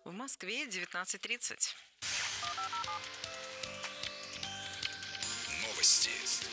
В Москве 19:30. Новости.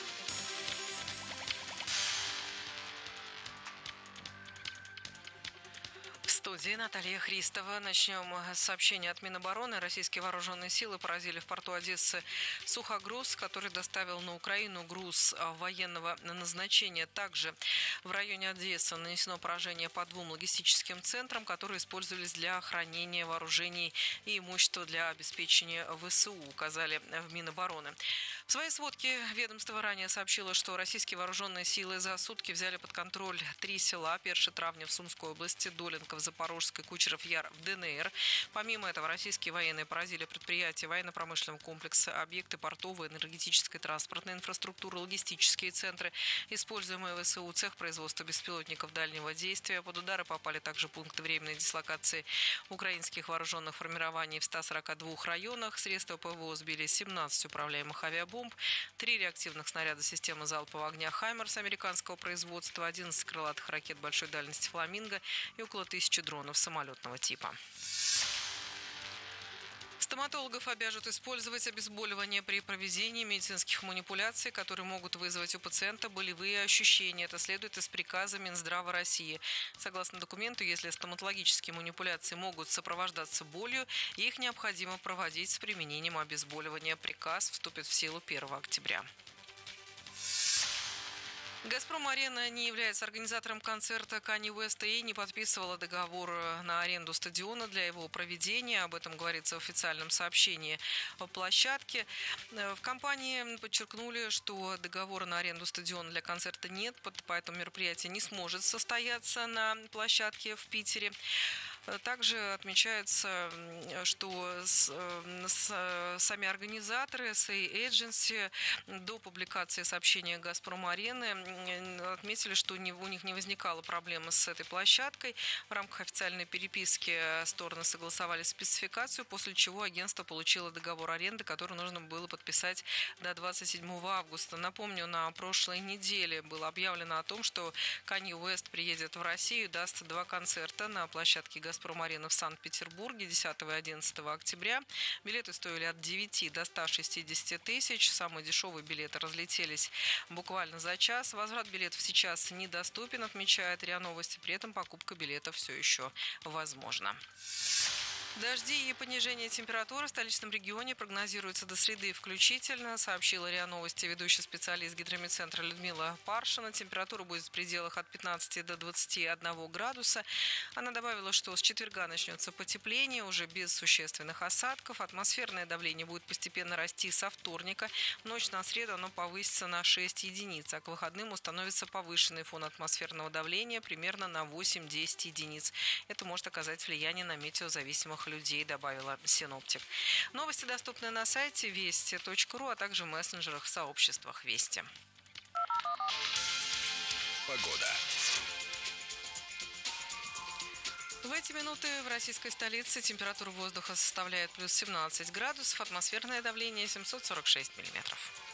В студии Наталья Христова. Начнем с сообщения от Минобороны. Российские вооруженные силы поразили в порту Одессы сухогруз, который доставил на Украину груз военного назначения. Также в районе Одессы нанесено поражение по двум логистическим центрам, которые использовались для хранения вооружений и имущества для обеспечения ВСУ, указали в Минобороны. В своей сводке ведомство ранее сообщило, что российские вооруженные силы за сутки взяли под контроль 3 села: Перши-Травня в Сумской области, Долинка в Запорожской, Кучеров-Яр в ДНР. Помимо этого, российские военные поразили предприятия военно-промышленного комплекса, объекты портовой, энергетической, транспортной инфраструктуры, логистические центры, используемые ВСУ, цех производства беспилотников дальнего действия. Под удары попали также пункты временной дислокации украинских вооруженных формирований в 142 районах. Средства ПВО сбили 17 управляемых авиабомб, 3 реактивных снаряда системы залпового огня «Хаймерс» американского производства, 11 крылатых ракет большой дальности «Фламинго» и около 1000 дронов самолетного типа. Стоматологов обяжут использовать обезболивание при проведении медицинских манипуляций, которые могут вызвать у пациента болевые ощущения. Это следует из приказа Минздрава России. Согласно документу, если стоматологические манипуляции могут сопровождаться болью, их необходимо проводить с применением обезболивания. Приказ вступит в силу 1 октября. «Газпром-арена» не является организатором концерта Канье Уэста и не подписывала договор на аренду стадиона для его проведения. Об этом говорится в официальном сообщении о площадке. В компании подчеркнули, что договора на аренду стадиона для концерта нет, поэтому мероприятие не сможет состояться на площадке в Питере. Также отмечается, что сами организаторы SA Agency до публикации сообщения «Газпром-арены» отметили, что у них не возникало проблемы с этой площадкой. В рамках официальной переписки стороны согласовали спецификацию, после чего агентство получило договор аренды, который нужно было подписать до 27 августа. Напомню, на прошлой неделе было объявлено о том, что Канье Уэст приедет в Россию и даст 2 концерта на площадке «Газпром-арены» в Санкт-Петербурге 10 и 11 октября. Билеты стоили от 9 до 160 тысяч. Самые дешевые билеты разлетелись буквально за час. Возврат билетов сейчас недоступен, отмечает РИА Новости. При этом покупка билетов все еще возможна. Дожди и понижение температуры в столичном регионе прогнозируются до среды включительно, сообщила РИА Новости ведущий специалист гидрометцентра Людмила Паршина. Температура будет в пределах от 15 до 21 градуса. Она добавила, что с четверга начнется потепление, уже без существенных осадков. Атмосферное давление будет постепенно расти со вторника. В ночь на среду оно повысится на 6 единиц, а к выходным установится повышенный фон атмосферного давления примерно на 8-10 единиц. Это может оказать влияние на метеозависимых людей, добавила синоптик. Новости доступны на сайте вести.ру, а также в мессенджерах в сообществах Вести. Погода. В эти минуты в российской столице температура воздуха составляет плюс 17 градусов, атмосферное давление 746 миллиметров.